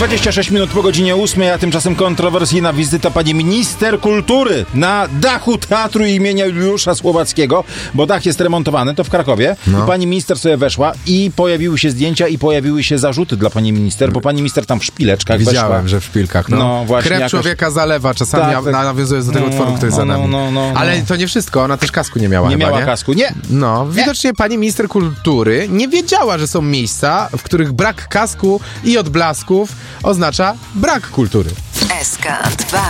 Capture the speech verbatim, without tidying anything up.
dwadzieścia sześć minut po godzinie ósmej, a tymczasem kontrowersyjna wizyta pani minister kultury na dachu teatru imienia Juliusza Słowackiego, bo dach jest remontowany, to w Krakowie. No. I pani minister sobie weszła i pojawiły się zdjęcia i pojawiły się zarzuty dla pani minister, bo pani minister tam w szpileczkach Widziałem, weszła. że w szpilkach, no. no właśnie, Krew jakaś... człowieka zalewa, czasami tak, tak. nawiązując do tego no, utworu, który jest no, za nami. No, no, no, Ale to nie wszystko, ona też kasku nie miała Nie chyba, miała nie? kasku, nie. No, widocznie nie. Pani minister kultury nie wiedziała, że są miejsca, w których brak kasku i odblasków oznacza brak kultury. S K dwa.